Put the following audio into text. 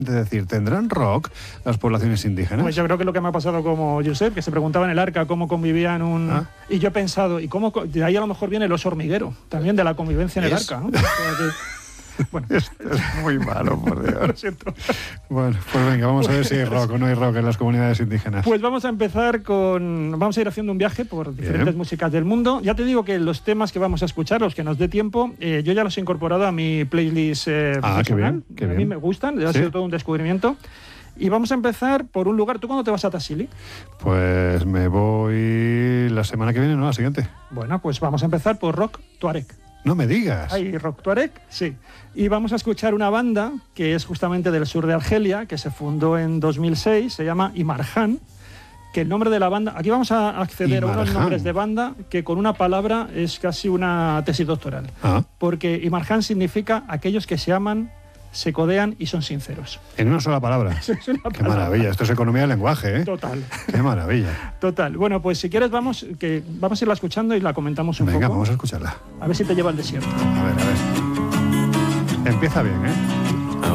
de decir, ¿tendrán rock las poblaciones indígenas? Pues yo creo que lo que me ha pasado como Josep, que se preguntaba en el Arca cómo convivían y yo he pensado, ¿y cómo? De ahí a lo mejor viene el oso hormiguero, también de la convivencia en el Arca, ¿no? Bueno, esto es muy malo, por Dios. Lo siento. Bueno, pues venga, vamos a ver si hay rock o no hay rock en las comunidades indígenas. Pues vamos a empezar vamos a ir haciendo un viaje por diferentes músicas del mundo. Ya te digo que los temas que vamos a escuchar, los que nos dé tiempo, yo ya los he incorporado a mi playlist profesional. Qué bien. A mí me gustan, ha sido todo un descubrimiento. Y vamos a empezar por un lugar. ¿Tú cuándo te vas a Tassili? Pues me voy la semana que viene, ¿no? La siguiente. Bueno, pues vamos a empezar por rock tuareg. No me digas. Hay rock tuareg, sí. Y vamos a escuchar una banda que es justamente del sur de Argelia, que se fundó en 2006, se llama Imarjan, que el nombre de la banda... Aquí vamos a acceder a unos nombres de banda que con una palabra es casi una tesis doctoral. Porque Imarjan significa aquellos que se aman, se codean y son sinceros. En una sola palabra. Qué maravilla, esto es economía del lenguaje, ¿eh? Total. Qué maravilla. Total. Bueno, pues si quieres vamos a irla escuchando y la comentamos un poco. Venga, vamos a escucharla. A ver si te lleva al desierto. A ver. Empieza bien, ¿eh?